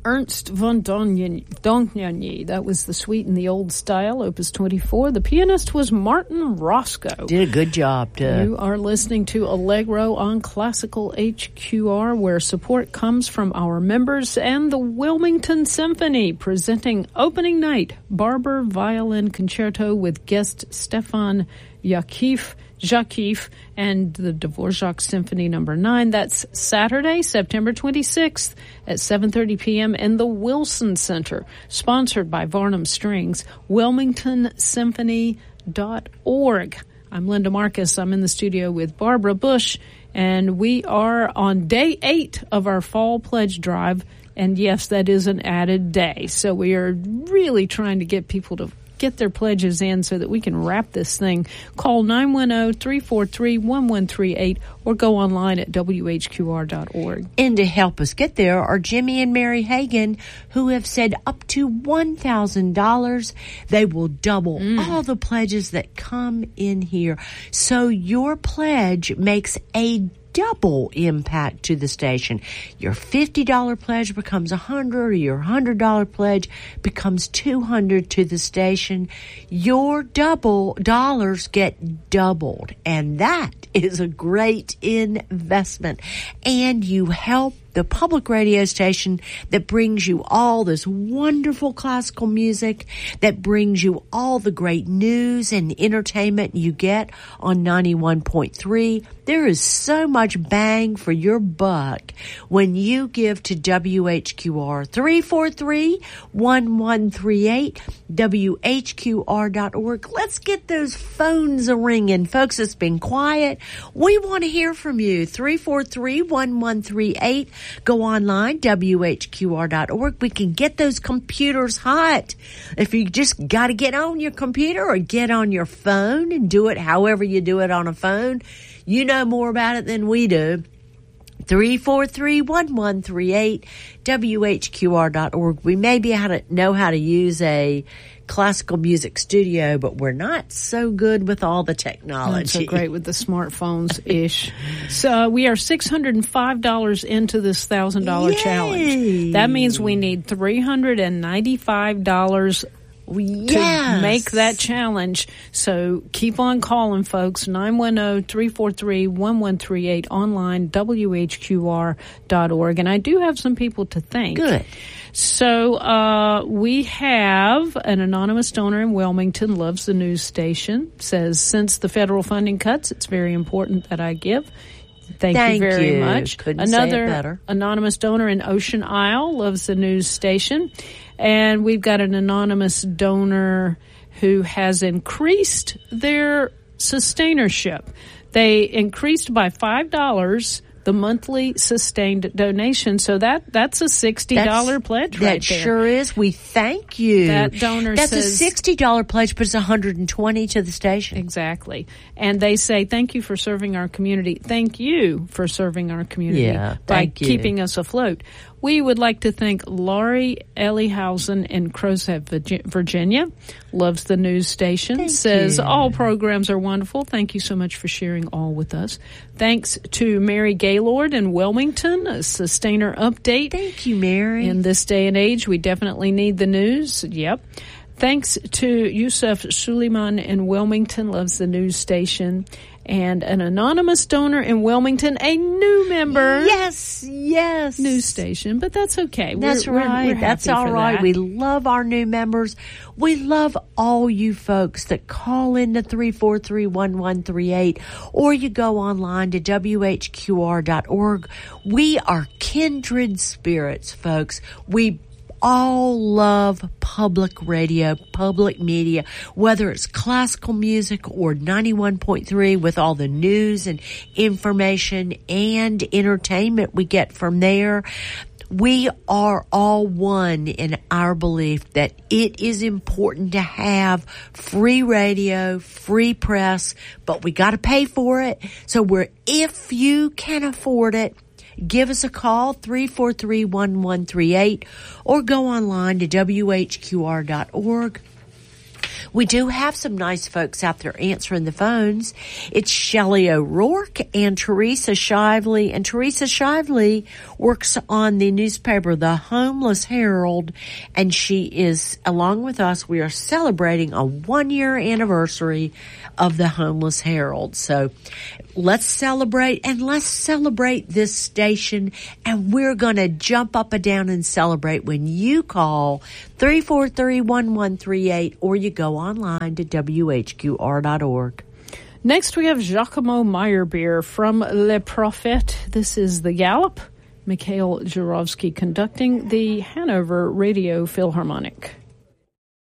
Ernst von Dohnanyi. That was the Suite in the Old Style, Opus 24. The pianist was Martin Roscoe. Did a good job, too. You are listening to Allegro on Classical HQR, where support comes from our members and the Wilmington Symphony, presenting opening night Barber Violin Concerto with guest Stefan Jacquif and the Dvorak Symphony No. 9. That's Saturday, September 26th at 7:30 p.m. in the Wilson Center, sponsored by Varnum Strings, wilmingtonsymphony.org. I'm Linda Marcus. I'm in the studio with Barbara Bush, and we are on day 8 of our fall pledge drive. And yes, that is an added day. So we are really trying to get people to get their pledges in so that we can wrap this thing. Call 910-343-1138 or go online at whqr.org. And to help us get there are Jimmy and Mary Hagan, who have said up to $1,000. They will double all the pledges that come in here. So your pledge makes a double impact to the station. Your $50 pledge becomes $100, or your $100 pledge becomes $200 to the station. Your dollars get doubled, and that is a great investment. And you help the public radio station that brings you all this wonderful classical music, that brings you all the great news and entertainment you get on 91.3. There is so much bang for your buck when you give to WHQR. 343-1138, WHQR.org. Let's get those phones a-ringing. Folks, it's been quiet. We want to hear from you. 343-1138. Go online, WHQR.org. We can get those computers hot. If you just got to get on your computer or get on your phone and do it however you do it on a phone, you know more about it than we do. 343-1138, WHQR.org. We maybe know how to use a classical music studio, but we're not so good with all the technology. Not so great with the smartphones-ish. So we are $605 into this $1,000 challenge. That means we need $395 to make that challenge. So keep on calling, folks. 910-343-1138, online, WHQR.org. And I do have some people to thank. Good. So we have an anonymous donor in Wilmington, loves the news station, says, since the federal funding cuts, it's very important that I give. Thank you very much. Couldn't say it better. Another anonymous donor in Ocean Isle loves the news station. And we've got an anonymous donor who has increased their sustainership. They increased by $5 the monthly sustained donation. So that's a $60 pledge right there. That sure is. We thank you. That donor says... That's a $60 pledge, but it's $120 to the station. Exactly. And they say, thank you for serving our community. Thank you for serving our community by keeping us afloat. We would like to thank Laurie Ellihausen in Crozet, Virginia. Loves the news station. Says all programs are wonderful. Thank you so much for sharing all with us. Thanks to Mary Gaylord in Wilmington, a sustainer update. Thank you, Mary. In this day and age, we definitely need the news. Yep. Thanks to Yusuf Suleiman in Wilmington, loves the news station. And an anonymous donor in Wilmington, a new member. Yes. News station, but that's okay. That's right. That's all right. We love our new members. We love all you folks that call in to 343-1138, or you go online to WHQR.org. We are kindred spirits, folks. We all love public radio, public media, whether it's classical music or 91.3 with all the news and information and entertainment we get from there. We are all one in our belief that it is important to have free radio, free press, but we got to pay for it. So if you can afford it, give us a call, 343-1138, or go online to WHQR.org. We do have some nice folks out there answering the phones. It's Shelley O'Rourke and Teresa Shively. And Teresa Shively works on the newspaper, The Homeless Herald. And she is, along with us, we are celebrating a 1-year anniversary of The Homeless Herald. So let's celebrate, and let's celebrate this station. And we're going to jump up and down and celebrate when you call 343-1138 or you go online to WHQR.org. Next, we have Giacomo Meyerbeer from Le Prophète. This is The Gallop. Mikhail Jurovsky conducting the Hanover Radio Philharmonic.